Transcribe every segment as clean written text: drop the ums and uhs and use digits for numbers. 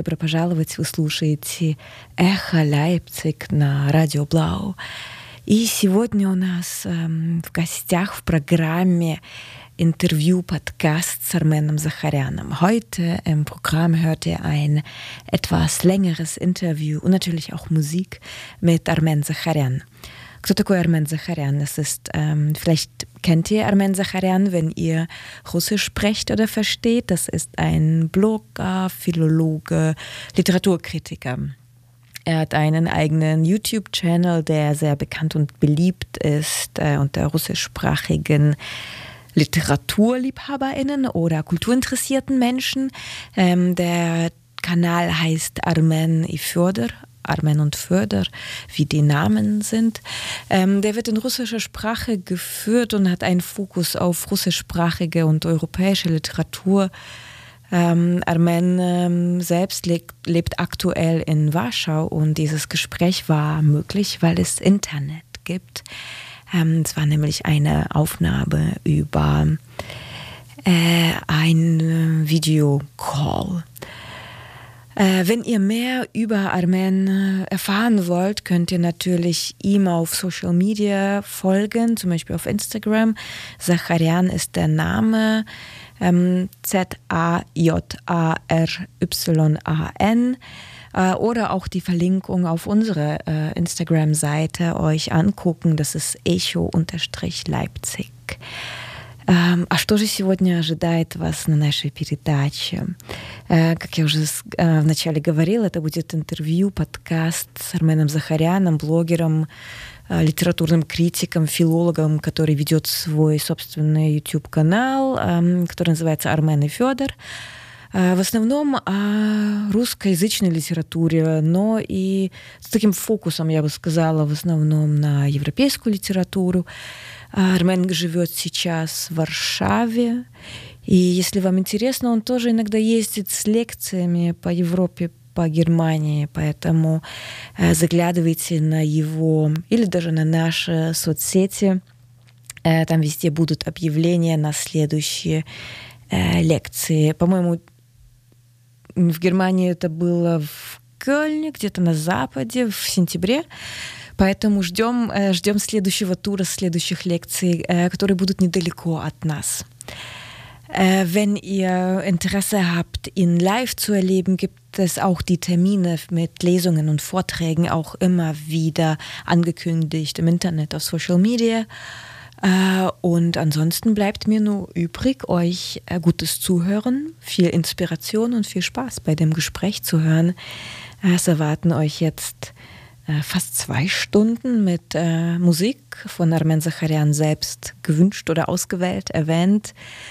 добро пожаловать. Вы слушаете «Эхо Лейпциг» на Радио Blau. И сегодня у нас в гостях в программе Interview-Podcast с Armenem Sacharianem. Heute im Programm hört ihr ein etwas längeres Interview und natürlich auch Musik mit Armen Sacharian. Кто такой Армен Сахарян? Das ist, vielleicht kennt ihr Armen Sacharian, wenn ihr Russisch sprecht oder versteht. Das ist ein Blogger, Philologe, Literaturkritiker. Er hat einen eigenen YouTube-Channel, der sehr bekannt und beliebt ist unter russischsprachigen LiteraturliebhaberInnen oder kulturinteressierten Menschen. Der Kanal heißt Armen и Фёдор. Armen und Föder, wie die Namen sind. Der wird in russischer Sprache geführt und hat einen Fokus auf russischsprachige und europäische Literatur. Armen selbst lebt aktuell in Warschau und dieses Gespräch war möglich, weil es Internet gibt. Es war nämlich eine Aufnahme über ein Videocall. Wenn ihr mehr über Armen erfahren wollt, könnt ihr natürlich ihm auf Social Media folgen, zum Beispiel auf Instagram. Sacharian ist der Name, Zajaryan, oder auch die Verlinkung auf unsere Instagram-Seite euch angucken. Das ist echo_Leipzig. А что же сегодня ожидает вас на нашей передаче? Как я уже вначале говорила, это будет интервью, подкаст с Арменом Сахаряном, блогером, литературным критиком, филологом, который ведет свой собственный YouTube-канал, который называется «Армен и Фёдор». В основном о русскоязычной литературе, но и с таким фокусом, я бы сказала, в основном на европейскую литературу. Армен живет сейчас в Варшаве, и если вам интересно, он тоже иногда ездит с лекциями по Европе, по Германии, поэтому заглядывайте на его или даже на наши соцсети, там везде будут объявления на следующие лекции. По-моему, в Германии это было в Кёльне, где-то на западе, в сентябре. Поэтому ждем следующего тура, следующих лекций, которые будут недалеко от нас. Wenn ihr Interesse habt, ihn live zu erleben, gibt es auch die Termine mit Lesungen und Vorträgen auch immer wieder angekündigt im Internet, auf Social Media. Und ansonsten bleibt mir nur übrig, euch gutes Zuhören, viel Inspiration und viel Spaß bei dem Gespräch zu hören. Es erwarten euch jetzt fast 2 Stunden mit Musik von Armen Sacharian selbst gewünscht oder ausgewählt, erwähnt,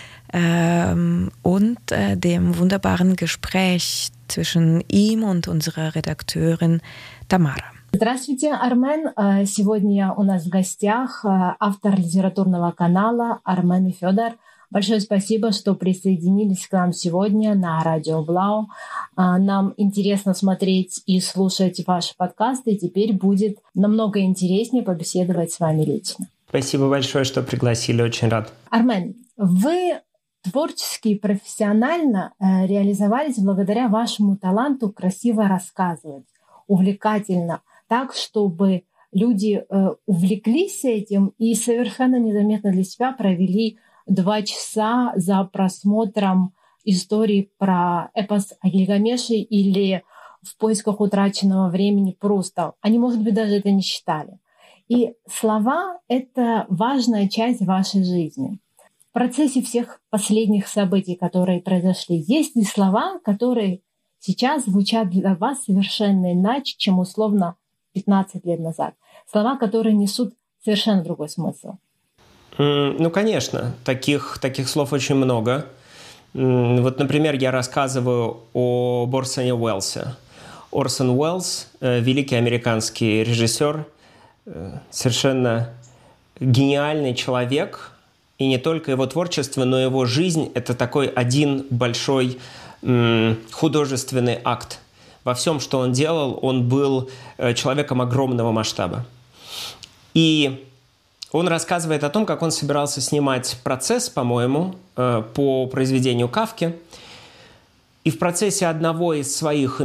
und dem wunderbaren Gespräch zwischen ihm und unserer Redakteurin Tamara. Здравствуйте, Армен. Сегодня у нас в гостях автор литературного канала Армен и Фёдор. Большое спасибо, что присоединились к нам сегодня на Радио Blau. Нам интересно смотреть и слушать ваши подкасты, и теперь будет намного интереснее побеседовать с вами лично. Спасибо большое, что пригласили, очень рад. Армен, вы творчески и профессионально реализовались благодаря вашему таланту красиво рассказывать, увлекательно, так, чтобы люди увлеклись этим и совершенно незаметно для себя провели 2 часа за просмотром истории про эпос о Гильгамеше или в поисках утраченного времени просто. Они, может быть, даже это не считали. И слова — это важная часть вашей жизни. В процессе всех последних событий, которые произошли, есть ли слова, которые сейчас звучат для вас совершенно иначе, чем условно 15 лет назад? Слова, которые несут совершенно другой смысл. Ну, конечно, таких слов очень много. Вот, например, я рассказываю об Орсоне Уэллсе. Орсон Уэллс — великий американский режиссер, совершенно гениальный человек. И не только его творчество, но и его жизнь — это такой один большой художественный акт. Во всем, что он делал, он был человеком огромного масштаба. И он рассказывает о том, как он собирался снимать «Процесс», по-моему, по произведению Кафки. И в процессе одного из своих